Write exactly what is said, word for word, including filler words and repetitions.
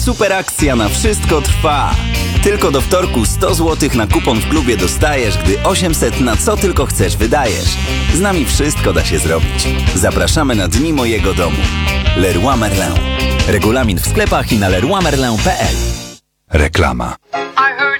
Super akcja na wszystko trwa. Tylko do wtorku sto złotych na kupon w klubie dostajesz, gdy osiemset na co tylko chcesz wydajesz. Z nami wszystko da się zrobić. Zapraszamy na Dni Mojego Domu. Leroy Merlin. Regulamin w sklepach i na leroy merlin kropka p l. Reklama.